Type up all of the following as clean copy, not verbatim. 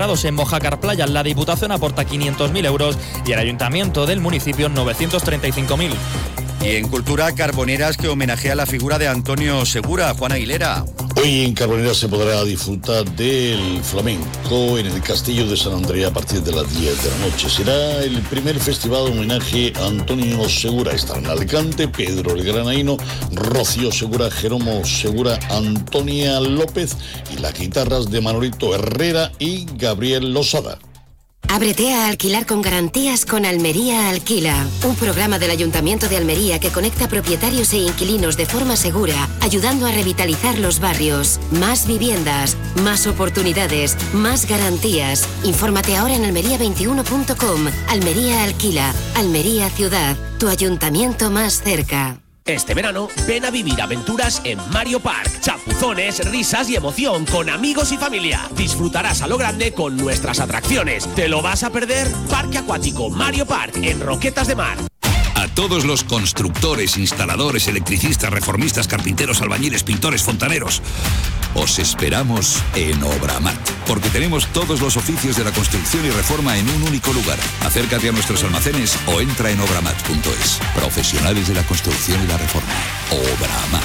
grados en Mojácar Playa. La Diputación aporta 500.000 euros y el Ayuntamiento del municipio 935.000. Y en Cultura, Carboneras, que homenajea la figura de Antonio Segura. Juan Aguilera. Hoy en Carboneras se podrá disfrutar del flamenco en el Castillo de San Andrea a partir de las 10 de la noche. Será el primer festival de homenaje a Antonio Segura. Estarán Alicante, Pedro el Granaíno, Rocío Segura, Jeromo Segura, Antonia López y las guitarras de Manolito Herrera y Gabriel Losada. Ábrete a alquilar con garantías con Almería Alquila, un programa del Ayuntamiento de Almería que conecta propietarios e inquilinos de forma segura, ayudando a revitalizar los barrios. Más viviendas, más oportunidades, más garantías. Infórmate ahora en almería21.com. Almería Alquila, Almería Ciudad, tu ayuntamiento más cerca. Este verano, ven a vivir aventuras en Mario Park. Chapuzones, risas y emoción con amigos y familia. Disfrutarás a lo grande con nuestras atracciones. ¿Te lo vas a perder? Parque Acuático Mario Park en Roquetas de Mar. A todos los constructores, instaladores, electricistas, reformistas, carpinteros, albañiles, pintores, fontaneros, os esperamos en Obramat, porque tenemos todos los oficios de la construcción y reforma en un único lugar. Acércate a nuestros almacenes o entra en obramat.es. Profesionales de la construcción y la reforma. Obramat.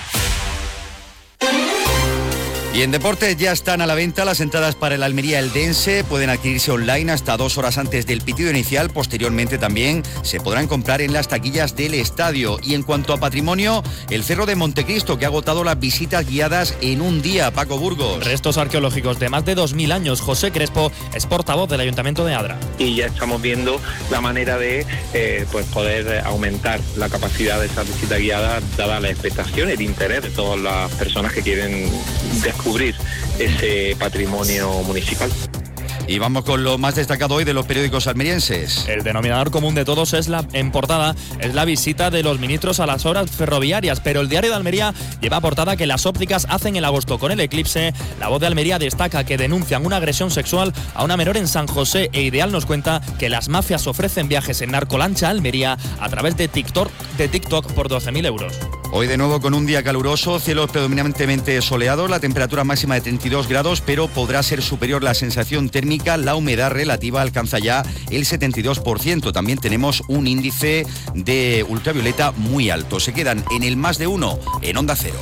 Y en deportes ya están a la venta las entradas para el Almería Eldense. Pueden adquirirse online hasta 2 horas antes del pitido inicial. Posteriormente también se podrán comprar en las taquillas del estadio. Y en cuanto a patrimonio, el Cerro de Montecristo, que ha agotado las visitas guiadas en un día. Paco Burgos. Restos arqueológicos de más de 2.000 años. José Crespo es portavoz del Ayuntamiento de Adra. Y ya estamos viendo la manera de poder aumentar la capacidad de esas visitas guiadas, dada la expectación y el interés de todas las personas que quieren descubrir ese patrimonio municipal. Y vamos con lo más destacado hoy de los periódicos almerienses. El denominador común de todos en portada es la visita de los ministros a las obras ferroviarias, pero el Diario de Almería lleva a portada que las ópticas hacen el agosto con el eclipse. La Voz de Almería destaca que denuncian una agresión sexual a una menor en San José, e Ideal nos cuenta que las mafias ofrecen viajes en narcolancha a Almería a través de TikTok por 12.000 euros. Hoy de nuevo con un día caluroso, cielos predominantemente soleados, la temperatura máxima de 32 grados, pero podrá ser superior la sensación térmica, la humedad relativa alcanza ya el 72%. También tenemos un índice de ultravioleta muy alto. Se quedan en el más de 1 en Onda Cero.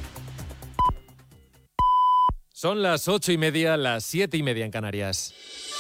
Son las 8:30, las 7:30 en Canarias.